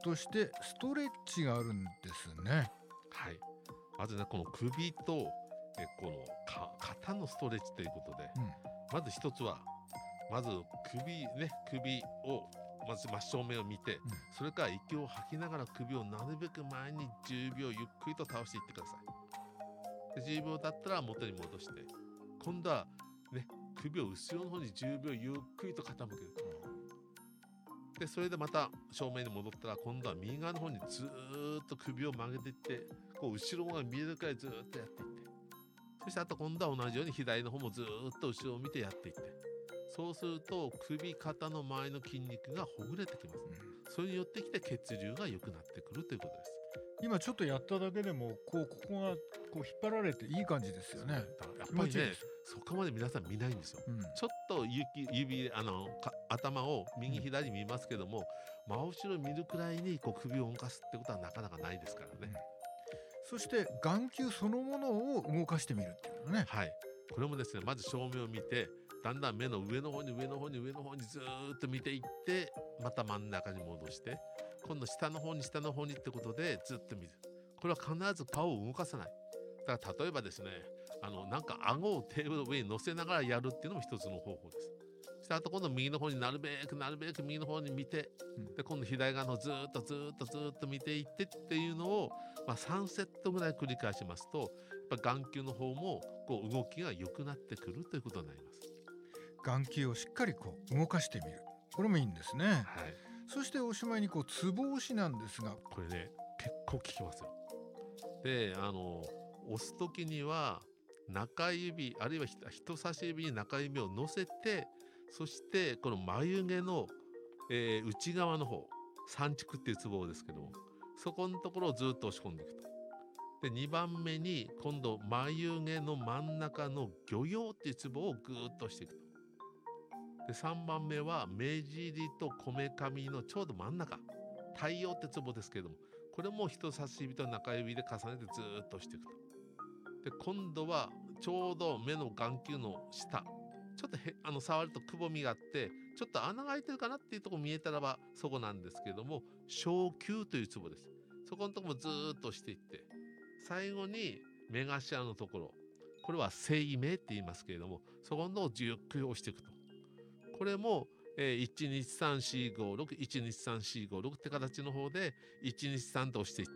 としてストレッチがあるんですね。 はい。まずね、この首とこの肩のストレッチということで、まず一つはまず首をまず真正面を見て、それから息を吐きながら首をなるべく前に10秒ゆっくりと倒していってください。で10秒経ったら元に戻して、今度はね、首を後ろの方に10秒ゆっくりと傾ける。でそれでまた正面に戻ったら、今度は右側の方にずーっと首を曲げていって、こう後ろが見えるくらいずーっとやっていって、そしてあと今度は同じように左の方もずーっと後ろを見てやっていって、そうすると首肩の前の筋肉がほぐれてきます、それによってきて血流が良くなってくるということです。 今ちょっとやっただけでもここがこう引っ張られていい感じですよね。 やっぱりね、そこまで皆さん見ないんですよ、ちょっと指頭を右左見ますけども、真後ろ見るくらいにこう首を動かすってことはなかなかないですからね、 そして眼球そのものを動かしてみるっていうのね。 はい。これもですね、まず正面を見て、だんだん目の上の方にずーっと見ていって、また真ん中に戻して、今度下の方にってことでずっと見る。これは必ず顔を動かさない。だから例えばですね、なんか顎をテーブルの上に乗せながらやるっていうのも一つの方法です。そしてあと今度右の方になるべく右の方に見て、で今度左側のずーっと見ていってっていうのを、3セットぐらい繰り返しますと、やっぱ眼球の方もこう動きが良くなってくるということになります。 眼球をしっかりこう動かしてみる、これもいいんですね。 はい。 そしておしまいにこうツボ押しなんですが、 これね、結構効きますよ。で押す時には中指あるいは人差し指に中指を乗せて、そしてこの眉毛の、内側の方、三竹っていうツボですけども、そこのところをずっと押し込んでいくと。で2番目に今度眉毛の真ん中の魚葉っていうツボをぐーっと押していくと。で3番目は目尻とこめかみのちょうど真ん中、太陽ってツボですけれども、これも人差し指と中指で重ねてずーっと押していくと。で今度はちょうど目の眼球の下、ちょっと触るとくぼみがあってちょっと穴が開いてるかなっていうところ見えたらばそこなんですけれども、小球というツボです。そこのところもずーっと押していって、最後に目頭のところ、これは正目って言いますけれども、そこのゆっくり押していくと。これも、1234561、12345って形の方で123と押していって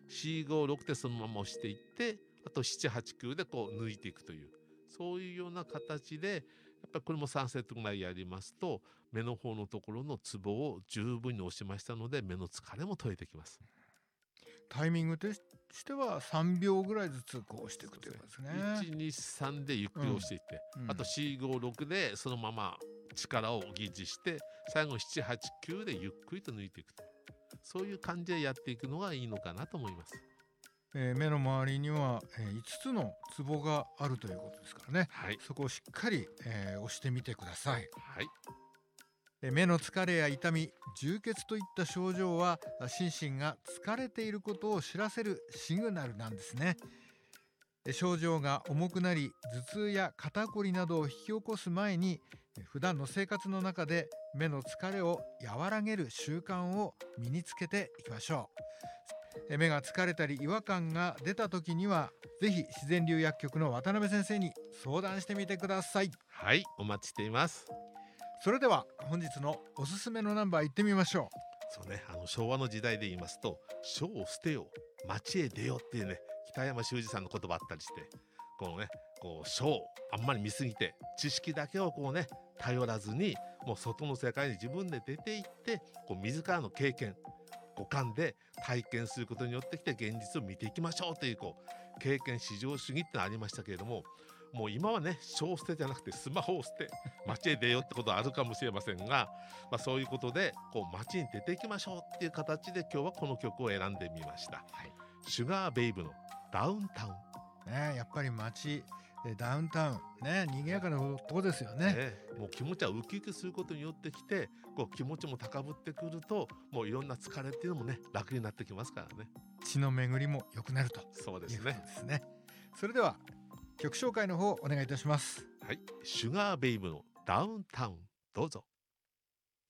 、456ってそのまま押していって、あと789でこう抜いていくという、そういうような形で、やっぱりこれも3セットぐらいやりますと、目の方のところのツボを十分に押しましたので、目の疲れも取れてきます。 タイミングとしては3秒ぐらいずつこう押していくということですね。 123でゆっくり押していって、あと456でそのまま力を維持して、最後789でゆっくりと抜いていくと、そういう感じでやっていくのがいいのかなと思います。 目の周りには、5つのツボがあるということですからね、 はい、 そこをしっかり、押してみてください。 はい。 目の疲れや痛み、充血といった症状は心身が疲れていることを知らせるシグナルなんですね。症状が重くなり、頭痛や肩こりなどを引き起こす前に、普段の生活の中で目の疲れを和らげる習慣を身につけていきましょう。目が疲れたり違和感が出た時には、ぜひ自然流薬局の渡辺先生に相談してみてください。 はい、お待ちしています。 それでは本日のおすすめのナンバー行ってみましょう。 そうね、昭和の時代で言いますと、書を捨てよ街へ出よっていうね、北山修司さんの言葉あったりして、このね、こう書をあんまり見すぎて知識だけをこうね頼らずに、もう外の世界に自分で出ていって、こう自らの経験五感で体験することによってきて現実を見ていきましょうという、こう経験至上主義ってのありましたけれども、もう今はね、書を捨てじゃなくてスマホを捨て街へ出ようってことはあるかもしれませんが、そういうことでこう街に出ていきましょうっていう形で今日はこの曲を選んでみました、シュガーベイブのダウンタウン、 やっぱり街、ダウンタウンね、賑やかなとこですよね。 もう気持ちはウキウキすることによってきて、こう気持ちも高ぶってくると、もういろんな疲れっていうのもね楽になってきますからね。 血の巡りも良くなると。 そうですね。 それでは曲紹介の方お願いいたします。 はい、シュガーベイブのダウンタウン、どうぞ。